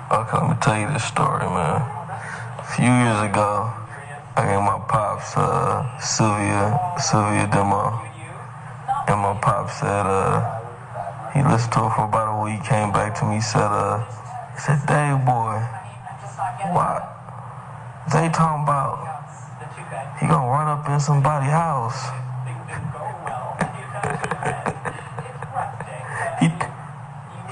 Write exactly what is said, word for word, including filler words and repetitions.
Okay, let me tell you this story, man. A few years ago, I gave my pops uh, Sylvia, Sylvia Demo, and my pops said uh, he listened to it for about a week, came back to me, said, uh, he said, Dave boy, why? They talking about he gonna run up in somebody's house.